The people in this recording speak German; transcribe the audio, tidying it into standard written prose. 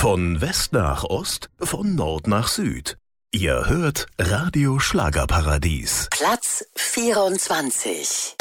Von West nach Ost, von Nord nach Süd. Ihr hört Radio Schlagerparadies. Platz 24.